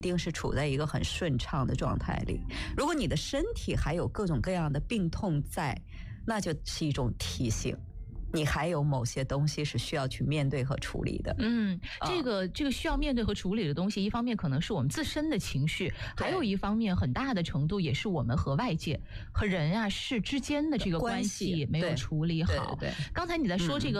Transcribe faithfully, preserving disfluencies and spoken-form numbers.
一定是处在一个很顺畅的状态里。如果你的身体还有各种各样的病痛在，那就是一种提醒。你还有某些东西是需要去面对和处理的。 嗯，这个这个需要面对和处理的东西，一方面可能是我们自身的情绪，还有一方面很大的程度也是我们和外界和人啊事之间的这个关系没有处理好。 对对对， 刚才你在说这个